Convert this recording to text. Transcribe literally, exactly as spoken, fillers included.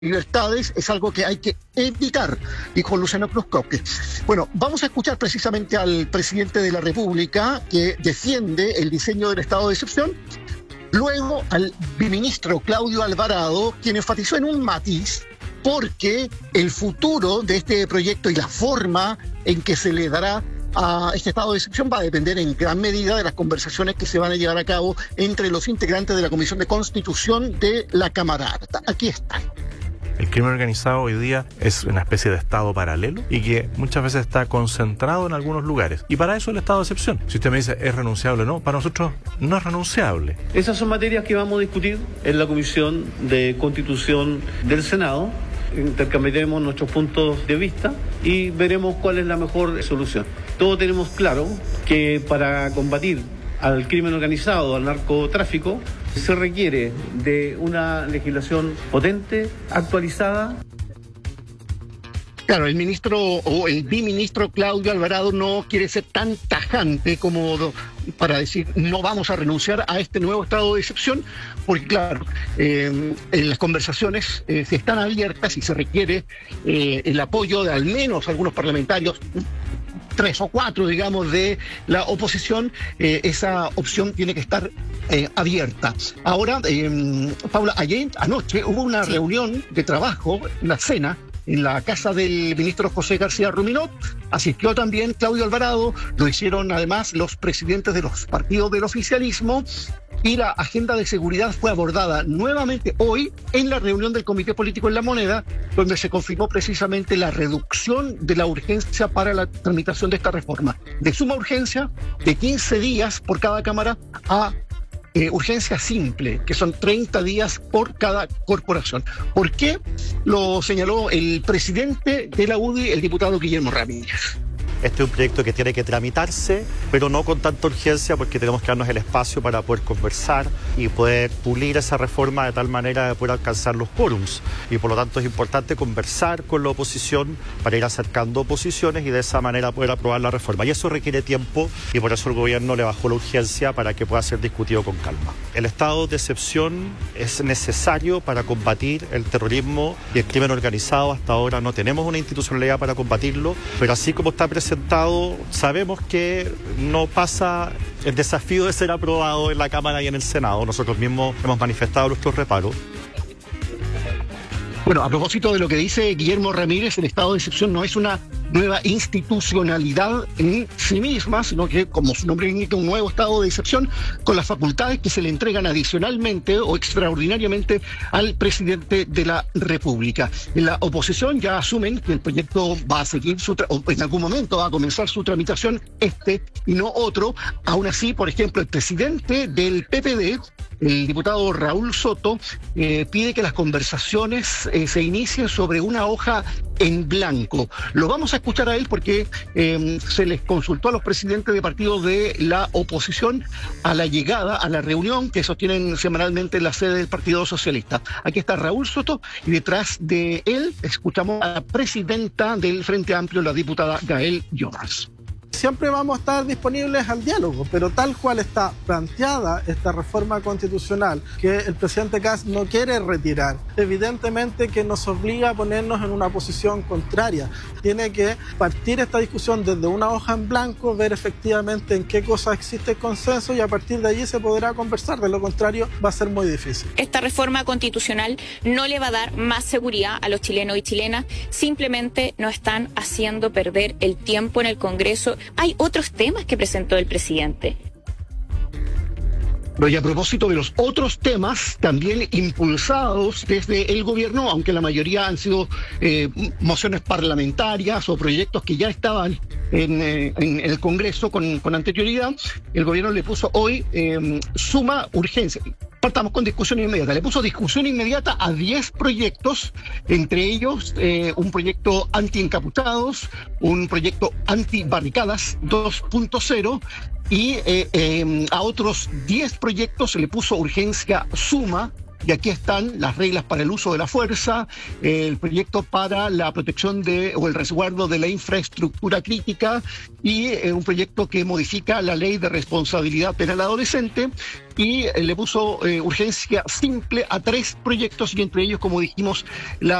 libertades es algo que hay que evitar, dijo Luciano Cruzcoque. Bueno, vamos a escuchar precisamente al presidente de la República que defiende el diseño del estado de excepción, luego al biministro Claudio Alvarado, quien enfatizó en un matiz porque el futuro de este proyecto y la forma en que se le dará a este estado de excepción va a depender en gran medida de las conversaciones que se van a llevar a cabo entre los integrantes de la Comisión de Constitución de la Cámara Alta. Aquí está. El crimen organizado hoy día es una especie de estado paralelo y que muchas veces está concentrado en algunos lugares. Y para eso el estado de excepción. Si usted me dice, ¿es renunciable o no? Para nosotros no es renunciable. Esas son materias que vamos a discutir en la Comisión de Constitución del Senado. Intercambiaremos nuestros puntos de vista y veremos cuál es la mejor solución. Todos tenemos claro que para combatir al crimen organizado, al narcotráfico, se requiere de una legislación potente, actualizada. Claro, el ministro o el biministro Claudio Alvarado no quiere ser tan tajante como para decir no vamos a renunciar a este nuevo estado de excepción, porque claro, eh, en las conversaciones eh, si están abiertas y se requiere eh, el apoyo de al menos algunos parlamentarios, tres o cuatro, digamos, de la oposición, eh, esa opción tiene que estar eh, abierta. Ahora, eh, Paula, ayer, anoche, hubo una sí. reunión de trabajo, una cena, en la casa del ministro José García Ruminot. Asistió también Claudio Alvarado, lo hicieron además los presidentes de los partidos del oficialismo, y la agenda de seguridad fue abordada nuevamente hoy en la reunión del Comité Político en La Moneda, donde se confirmó precisamente la reducción de la urgencia para la tramitación de esta reforma. De suma urgencia, de quince días por cada Cámara, a Eh, urgencia simple, que son treinta días por cada corporación. ¿Por qué? Lo señaló el presidente de la U D I, el diputado Guillermo Ramírez. Este es un proyecto que tiene que tramitarse, pero no con tanta urgencia, porque tenemos que darnos el espacio para poder conversar y poder pulir esa reforma de tal manera de poder alcanzar los quórums. Y por lo tanto es importante conversar con la oposición para ir acercando posiciones y de esa manera poder aprobar la reforma. Y eso requiere tiempo y por eso el gobierno le bajó la urgencia para que pueda ser discutido con calma. El estado de excepción es necesario para combatir el terrorismo y el crimen organizado. Hasta ahora no tenemos una institucionalidad para combatirlo, pero así como está presente, sabemos que no pasa el desafío de ser aprobado en la Cámara y en el Senado. Nosotros mismos hemos manifestado nuestros reparos. Bueno, a propósito de lo que dice Guillermo Ramírez, el estado de excepción no es una nueva institucionalidad en sí misma, sino que, como su nombre indica, un nuevo estado de excepción con las facultades que se le entregan adicionalmente o extraordinariamente al presidente de la República. En la oposición ya asumen que el proyecto va a seguir su tra- o en algún momento va a comenzar su tramitación este y no otro. Aún así, por ejemplo, el presidente del P P D, el diputado Raúl Soto, eh, pide que las conversaciones eh, se inicien sobre una hoja en blanco. Lo vamos a escuchar a él porque eh, se les consultó a los presidentes de partidos de la oposición a la llegada, a la reunión que sostienen semanalmente en la sede del Partido Socialista. Aquí está Raúl Soto y detrás de él escuchamos a la presidenta del Frente Amplio, la diputada Gael Lloras. Siempre vamos a estar disponibles al diálogo, pero tal cual está planteada esta reforma constitucional que el presidente Kast no quiere retirar, evidentemente que nos obliga a ponernos en una posición contraria. Tiene que partir esta discusión desde una hoja en blanco, ver efectivamente en qué cosas existe consenso y a partir de allí se podrá conversar. De lo contrario, va a ser muy difícil. Esta reforma constitucional no le va a dar más seguridad a los chilenos y chilenas, simplemente nos están haciendo perder el tiempo en el Congreso. Hay otros temas que presentó el presidente. Pero y a propósito de los otros temas, también impulsados desde el gobierno, aunque la mayoría han sido eh, mociones parlamentarias o proyectos que ya estaban en, eh, en el Congreso con, con anterioridad, el gobierno le puso hoy eh, suma urgencia. Partamos con discusión inmediata. Le puso discusión inmediata a diez proyectos, entre ellos eh, un proyecto anti-encapuchados, un proyecto anti-barricadas dos punto cero y eh, eh, a otros diez proyectos se le puso urgencia suma y aquí están las reglas para el uso de la fuerza, el proyecto para la protección de o el resguardo de la infraestructura crítica y eh, un proyecto que modifica la ley de responsabilidad penal adolescente y eh, le puso eh, urgencia simple a tres proyectos y entre ellos, como dijimos, la